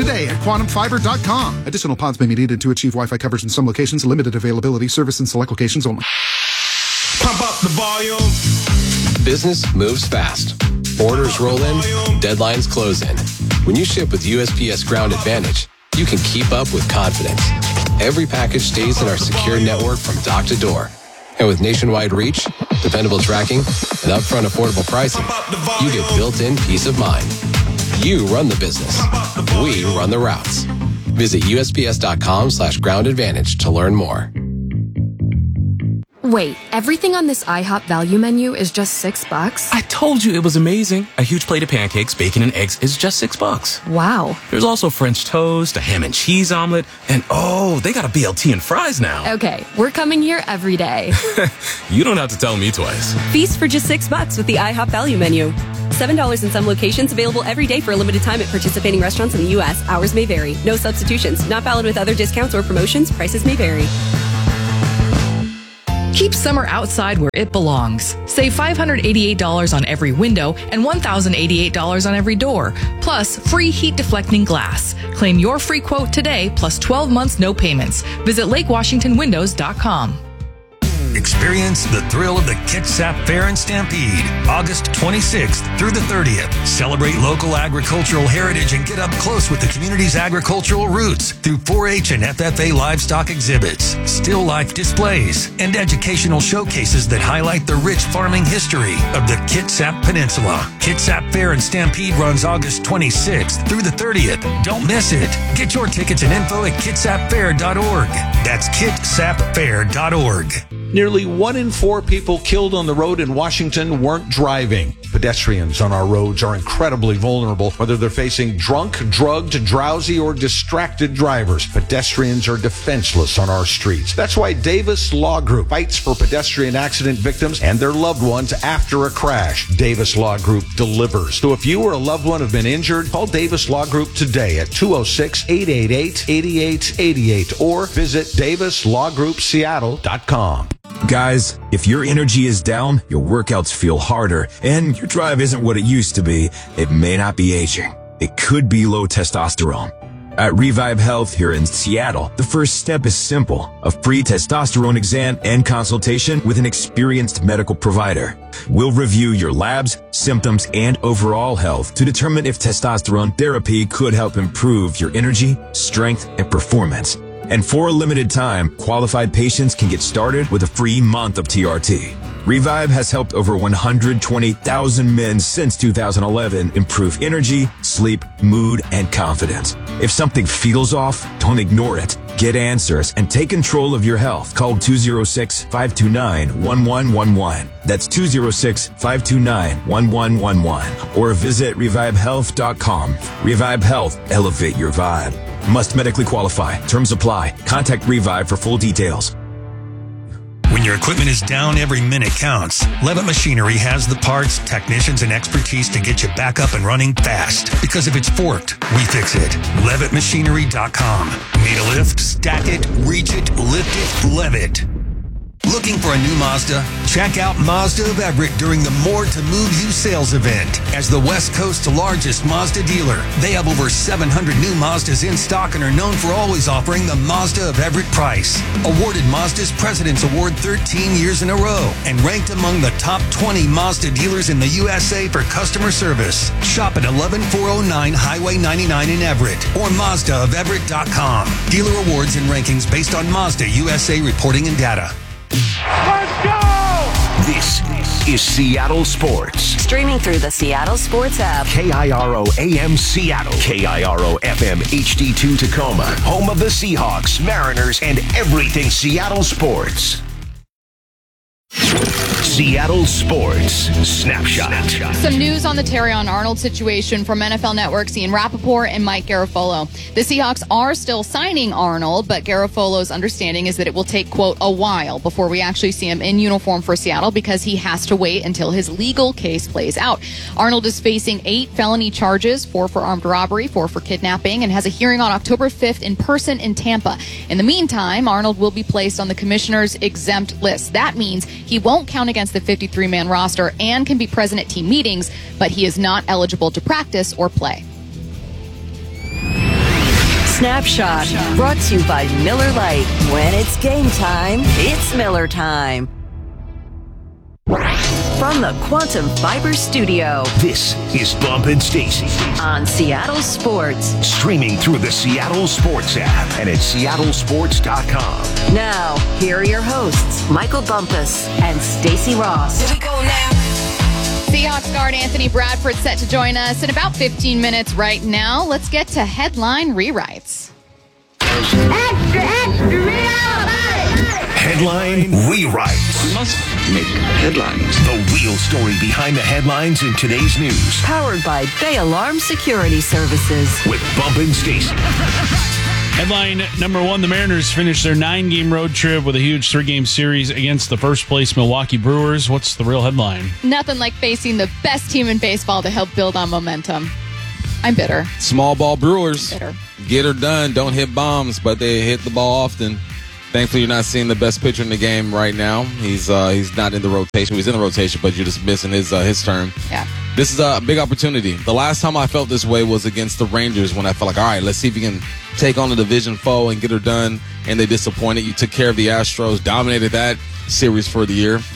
today at quantumfiber.com. Additional pods may be needed to achieve Wi-Fi coverage in some locations. Limited availability. Service in select locations only. Pump up the volume. Business moves fast. Orders roll in, deadlines close in. When you ship with USPS Ground Advantage, you can keep up with confidence. Every package stays in our secure network from dock to door. And with nationwide reach, dependable tracking, and upfront affordable pricing, you get built-in peace of mind. You run the business. We run the routes. Visit USPS.com/Ground Advantage to learn more. Wait, everything on this IHOP value menu is just $6? I told you it was amazing. A huge plate of pancakes, bacon, and eggs is just $6. Wow. There's also French toast, a ham and cheese omelet, and oh, they got a BLT and fries now. Okay, we're coming here every day. You don't have to tell me twice. Feast for just $6 with the IHOP value menu. $7 in some locations, available every day for a limited time at participating restaurants in the U.S. Hours may vary. No substitutions. Not valid with other discounts or promotions. Prices may vary. Keep summer outside where it belongs. Save $588 on every window and $1,088 on every door, plus free heat deflecting glass. Claim your free quote today, plus 12 months no payments. Visit LakeWashingtonWindows.com. Experience the thrill of the Kitsap Fair and Stampede, August 26th through the 30th. Celebrate local agricultural heritage and get up close with the community's agricultural roots through 4-H and FFA livestock exhibits, still life displays, and educational showcases that highlight the rich farming history of the Kitsap Peninsula. Kitsap Fair and Stampede runs August 26th through the 30th. Don't miss it. Get your tickets and info at kitsapfair.org. That's kitsapfair.org. Nearly 1 in 4 people killed on the road in Washington weren't driving. Pedestrians on our roads are incredibly vulnerable, whether they're facing drunk, drugged, drowsy, or distracted drivers. Pedestrians are defenseless on our streets. That's why Davis Law Group fights for pedestrian accident victims and their loved ones after a crash. Davis Law Group delivers. So if you or a loved one have been injured, call Davis Law Group today at 206-888-8888 or visit DavisLawGroupSeattle.com. Guys, if your energy is down, your workouts feel harder, and your drive isn't what it used to be, it may not be aging. It could be low testosterone. At Revive Health here in Seattle, the first step is simple: a free testosterone exam and consultation with an experienced medical provider. We'll review your labs, symptoms, and overall health to determine if testosterone therapy could help improve your energy, strength, and performance. And for a limited time, qualified patients can get started with a free month of TRT. Revive has helped over 120,000 men since 2011 improve energy, sleep, mood, and confidence. If something feels off, don't ignore it. Get answers and take control of your health. Call 206-529-1111. That's 206-529-1111. Or visit revivehealth.com. Revive Health. Elevate your vibe. Must medically qualify. Terms apply. Contact Revive for full details. When your equipment is down, every minute counts. Levitt Machinery has the parts, technicians, and expertise to get you back up and running fast. Because if it's forked, we fix it. LevittMachinery.com. Need a lift? Stack it, reach it, lift it, Levitt. Looking for a new Mazda? Check out Mazda of Everett during the More to Move You sales event. As the West Coast's largest Mazda dealer, they have over 700 new Mazdas in stock and are known for always offering the Mazda of Everett price. Awarded Mazda's President's Award 13 years in a row and ranked among the top 20 Mazda dealers in the USA for customer service. Shop at 11409 Highway 99 in Everett or MazdaofEverett.com. Dealer awards and rankings based on Mazda USA reporting and data. Let's go! This is Seattle Sports. Streaming through the Seattle Sports app. KIRO AM Seattle. KIRO FM HD2 Tacoma. Home of the Seahawks, Mariners, and everything Seattle sports. Seattle Sports Snapshot. Some news on the Terrion Arnold situation from NFL Network's Ian Rappaport and Mike Garafolo. The Seahawks are still signing Arnold, but Garafolo's understanding is that it will take, quote, a while before we actually see him in uniform for Seattle because he has to wait until his legal case plays out. Arnold is facing 8 felony charges, 4 for armed robbery, 4 for kidnapping, and has a hearing on October 5th in person in Tampa. In the meantime, Arnold will be placed on the commissioner's exempt list. That means he won't count against the 53-man roster and can be present at team meetings, but he is not eligible to practice or play. Snapshot, brought to you by Miller Lite. When it's game time, it's Miller time. From the Quantum Fiber Studio, this is Bump and Stacy on Seattle Sports. Streaming through the Seattle Sports app and at seattlesports.com. Now, here are your hosts, Michael Bumpus and Stacy Ross. Here we go now. Seahawks guard Anthony Bradford set to join us in about 15 minutes right now. Let's get to headline rewrites. Extra, real. Headline rewrites. We must make headlines. The real story behind the headlines in today's news. Powered by Bay Alarm Security Services. With Bump and Stacy. Headline number one, the Mariners finished their 9-game road trip with a huge 3-game series against the first-place Milwaukee Brewers. What's the real headline? Nothing like facing the best team in baseball to help build on momentum. I'm bitter. Small ball Brewers. Bitter. Get her done. Don't hit bombs, but they hit the ball often. Thankfully, you're not seeing the best pitcher in the game right now. He's not in the rotation. He's in the rotation, but you're just missing his turn. Yeah. This is a big opportunity. The last time I felt this way was against the Rangers when I felt like, all right, let's see if you can take on the division foe and get her done. And they disappointed. You took care of the Astros, dominated that series for the year.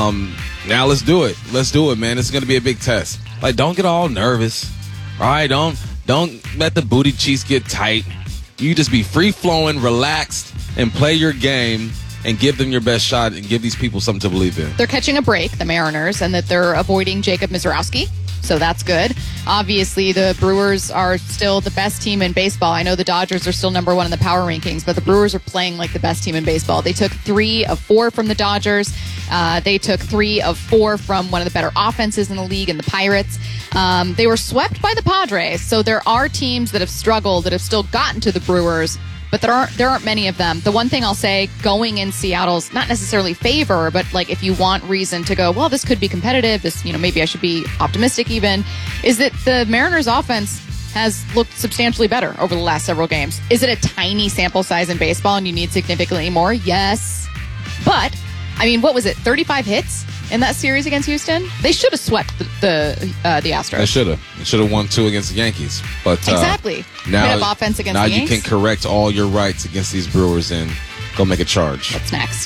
Now let's do it. Let's do it, man. It's going to be a big test. Like, don't get all nervous. All right, don't let the booty cheeks get tight. You just be free-flowing, relaxed, and play your game and give them your best shot and give these people something to believe in. They're catching a break, the Mariners, and that they're avoiding Jacob Misiorowski, so that's good. Obviously, the Brewers are still the best team in baseball. I know the Dodgers are still number one in the power rankings, but the Brewers are playing like the best team in baseball. They took 3 of 4 from the Dodgers. They took 3 of 4 from one of the better offenses in the league, in the Pirates. They were swept by the Padres, so there are teams that have struggled that have still gotten to the Brewers, but there aren't many of them. The one thing I'll say, going in Seattle's not necessarily favor, but like if you want reason to go, well, this could be competitive, this, maybe I should be optimistic even, is that the Mariners offense has looked substantially better over the last several games. Is it a tiny sample size in baseball and you need significantly more? Yes. But, what was it, 35 hits in that series against Houston? They should have swept the Astros. They should have. They should have won 2 against the Yankees. But exactly. Now, offense against now the you Yankees. can correct all your rights against these Brewers and go make a charge. What's next?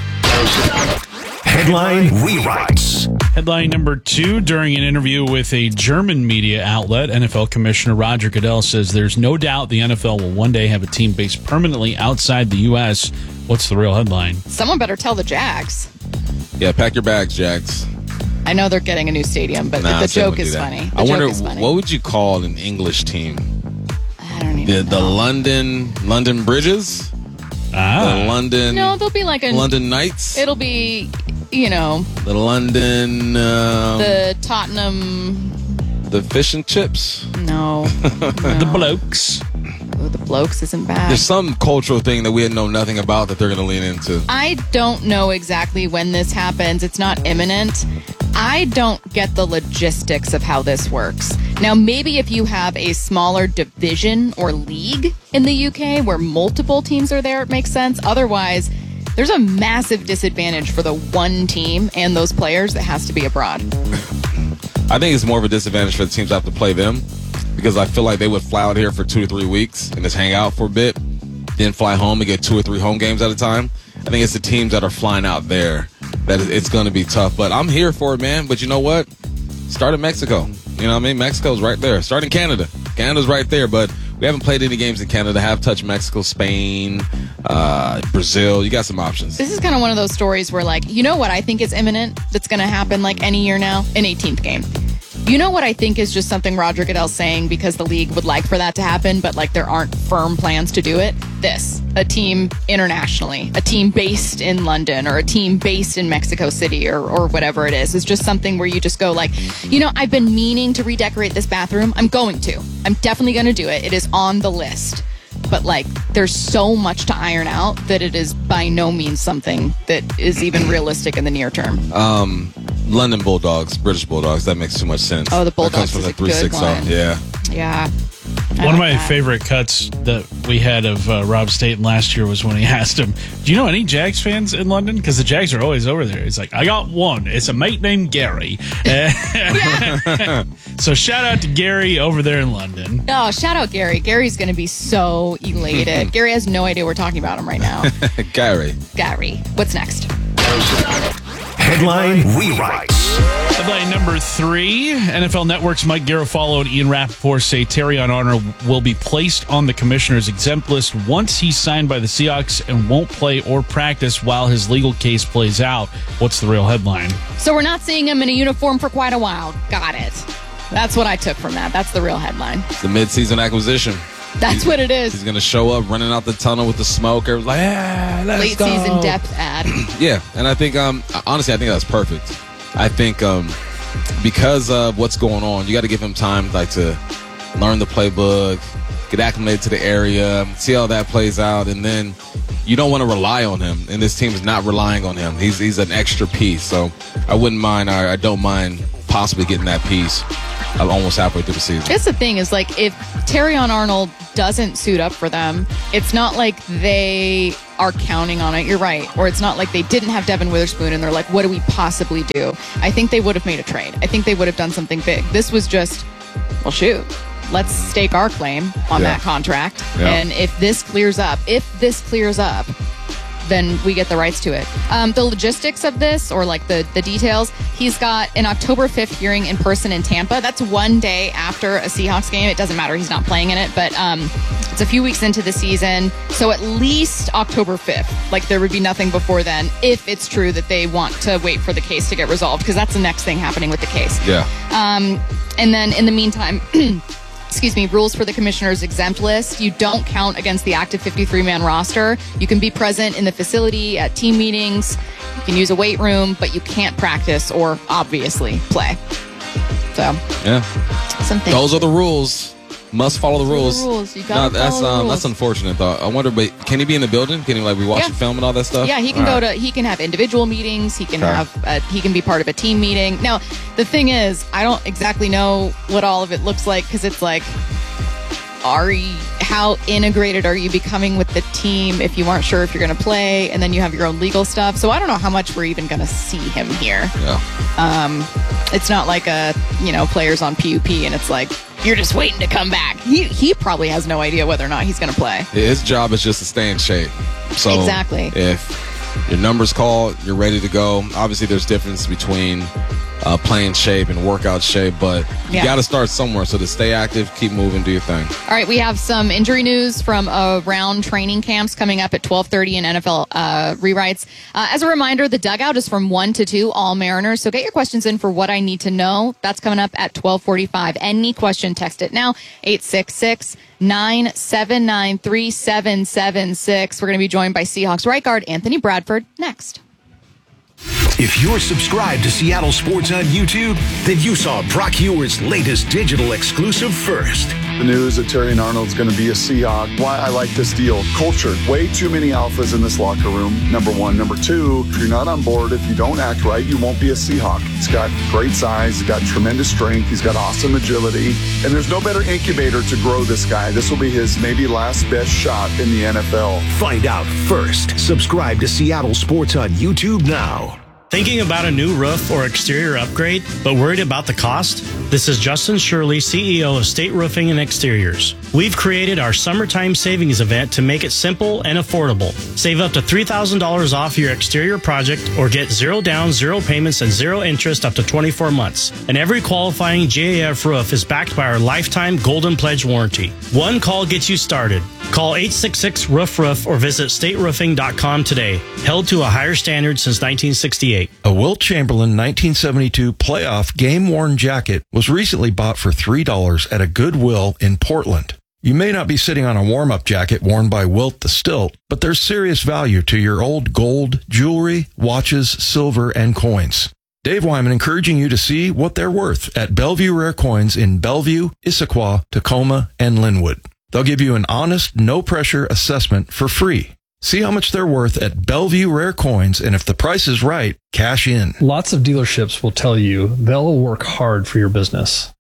Headline rewrites. Headline number 2, during an interview with a German media outlet, NFL Commissioner Roger Goodell says there's no doubt the NFL will one day have a team based permanently outside the U.S. What's the real headline? Someone better tell the Jags. Yeah, pack your bags, Jags. I know they're getting a new stadium, but the joke is funny. I wonder, what would you call an English team? I don't even know. The London Bridges? The London... No, they'll be like a... London Knights? It'll be, the London... the Tottenham... The fish and chips? No. The Blokes. Oh, the Blokes isn't bad. There's some cultural thing that we know nothing about that they're going to lean into. I don't know exactly when this happens. It's not imminent. I don't get the logistics of how this works. Now, maybe if you have a smaller division or league in the UK where multiple teams are there, it makes sense. Otherwise, there's a massive disadvantage for the one team and those players that has to be abroad. I think it's more of a disadvantage for the teams that have to play them, because I feel like they would fly out here for 2 to 3 weeks and just hang out for a bit, then fly home and get 2 or 3 home games at a time. I think it's the teams that are flying out there that it's going to be tough. But I'm here for it, man. But you know what? Start in Mexico. You know what I mean? Mexico's right there. Start in Canada. Canada's right there, but we haven't played any games in Canada. Have touched Mexico, Spain, Brazil. You got some options. This is kind of one of those stories where, you know what I think is imminent that's going to happen any year now? An 18th game. You know what I think is just something Roger Goodell's saying because the league would like for that to happen, but there aren't firm plans to do it? This. A team internationally. A team based in London or a team based in Mexico City or whatever it is. It's just something where you just go I've been meaning to redecorate this bathroom. I'm going to. I'm definitely going to do it. It is on the list. But there's so much to iron out that it is by no means something that is even realistic in the near term. London Bulldogs, British Bulldogs. That makes too much sense. Oh, the Bulldogs that comes from is a good one. Yeah. Yeah. One of my favorite cuts that we had of Rob Staten last year was when he asked him, do you know any Jags fans in London? Because the Jags are always over there. He's like, I got one. It's a mate named Gary. So shout out to Gary over there in London. Oh, shout out Gary. Gary's going to be so elated. Gary has no idea we're talking about him right now. Gary. What's next? Headline rewrites. Headline number 3, NFL Network's Mike Garafolo and Ian Rappaport say Terrion Arnold will be placed on the commissioner's exempt list once he's signed by the Seahawks and won't play or practice while his legal case plays out. What's the real headline? So we're not seeing him in a uniform for quite a while. Got it. That's what I took from that. That's the real headline. It's the mid-season acquisition. That's what it is. He's going to show up running out the tunnel with the smoke. Everyone's like, yeah, let's Late go. season depth ad. Yeah, and I think, honestly, I think that's perfect. I think because of what's going on, you got to give him time to learn the playbook, get acclimated to the area, see how that plays out, and then you don't want to rely on him, and this team is not relying on him. He's an extra piece, so I wouldn't mind, I don't mind possibly getting that piece almost halfway through the season. That's the thing is, like, if Terrion Arnold doesn't suit up for them, it's not like they are counting on it. You're right. Or it's not like they didn't have Devin Witherspoon and they're like, what do we possibly do? I think they would have made a trade. I think they would have done something big. This was just, well, shoot, let's stake our claim on that contract. Yeah. And if this clears up, then we get the rights to it. The logistics of this, or like the details, he's got an October 5th hearing in person in Tampa. That's one day after a Seahawks game. It doesn't matter. He's not playing in it, but it's a few weeks into the season. So at least October 5th. Like, there would be nothing before then if it's true that they want to wait for the case to get resolved, because that's the next thing happening with the case. Yeah. And then in the meantime... rules for the commissioner's exempt list. You don't count against the active 53-man roster. You can be present in the facility at team meetings. You can use a weight room, but you can't practice or obviously play. So, yeah. Something. Those are the rules. Must follow the rules. You gotta follow the rules. That's unfortunate, though. I wonder, but can he be in the building? Can he be watching film and all that stuff? Yeah, he can he can have individual meetings. He can he can be part of a team meeting. Now, the thing is, I don't exactly know what all of it looks like, because it's like, how integrated are you becoming with the team if you aren't sure if you're going to play, and then you have your own legal stuff. So I don't know how much we're even going to see him here. Yeah. It's not like players on PUP and it's like, you're just waiting to come back. He probably has no idea whether or not he's going to play. His job is just to stay in shape. So exactly. If your number's called, you're ready to go. Obviously, there's difference between playing shape and workout shape, but you got to start somewhere. So to stay active, keep moving, do your thing. All right, we have some injury news from around training camps coming up at 12:30 in NFL Rewrites. As a reminder, the dugout is from 1 to 2, all Mariners. So get your questions in for what I need to know. That's coming up at 12:45. Any question, text it now, 866-979-3776. We're going to be joined by Seahawks right guard Anthony Bradford next. If you're subscribed to Seattle Sports on YouTube, then you saw Brock Hewer's latest digital exclusive first. The news that Terrion Arnold's going to be a Seahawk. Why I like this deal. Culture. Way too many alphas in this locker room, number one. Number two, if you're not on board, if you don't act right, you won't be a Seahawk. He's got great size. He's got tremendous strength. He's got awesome agility. And there's no better incubator to grow this guy. This will be his maybe last best shot in the NFL. Find out first. Subscribe to Seattle Sports on YouTube now. Thinking about a new roof or exterior upgrade, but worried about the cost? This is Justin Shirley, CEO of State Roofing and Exteriors. We've created our summertime savings event to make it simple and affordable. Save up to $3,000 off your exterior project or get 0 down, 0 payments, and 0 interest up to 24 months. And every qualifying GAF roof is backed by our lifetime Golden Pledge warranty. One call gets you started. Call 866-ROOF-ROOF or visit stateroofing.com today. Held to a higher standard since 1968. A Wilt Chamberlain 1972 playoff game-worn jacket was recently bought for $3 at a Goodwill in Portland. You may not be sitting on a warm-up jacket worn by Wilt the Stilt, but there's serious value to your old gold, jewelry, watches, silver, and coins. Dave Wyman encouraging you to see what they're worth at Bellevue Rare Coins in Bellevue, Issaquah, Tacoma, and Linwood. They'll give you an honest, no-pressure assessment for free. See how much they're worth at Bellevue Rare Coins, and if the price is right, cash in. Lots of dealerships will tell you they'll work hard for your business.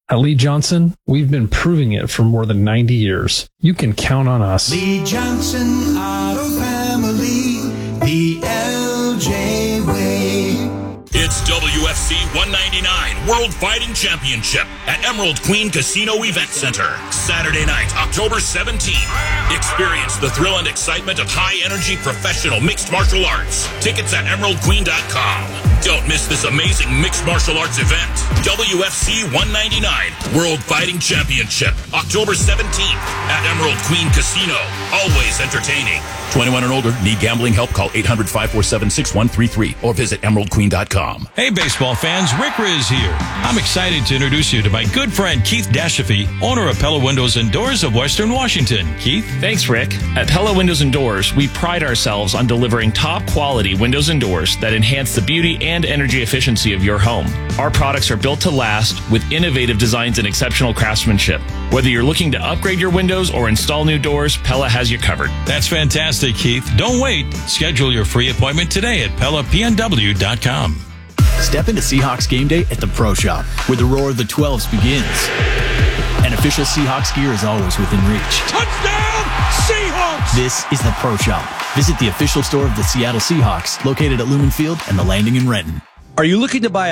At Lee Johnson, we've been proving it for more than 90 years. You can count on us. Lee Johnson Auto Family, the LJ way. It's WFC 199 World Fighting Championship at Emerald Queen Casino Event Center. Saturday night, October 17th. Experience the thrill and excitement of high-energy professional mixed martial arts. Tickets at emeraldqueen.com. Don't miss this amazing mixed martial arts event. WFC 199 World Fighting Championship, October 17th at Emerald Queen Casino. Always entertaining. 21 and older. Need gambling help? Call 800-547-6133 or visit emeraldqueen.com. Hey, baseball fans, Rick Riz here. I'm excited to introduce you to my good friend Keith Dashafee, owner of Pella Windows and Doors of Western Washington. Keith? Thanks, Rick. At Pella Windows and Doors, we pride ourselves on delivering top quality windows and doors that enhance the beauty and energy efficiency of your home. Our products are built to last with innovative designs and exceptional craftsmanship. Whether you're looking to upgrade your windows or install new doors, Pella has you covered. That's fantastic, Keith. Don't wait. Schedule your free appointment today at PellaPNW.com. Step into Seahawks game day at the Pro Shop, where the roar of the 12s begins. And official Seahawks gear is always within reach. Touchdown, Seahawks! This is the Pro Shop. Visit the official store of the Seattle Seahawks, located at Lumen Field and the Landing in Renton. Are you looking to buy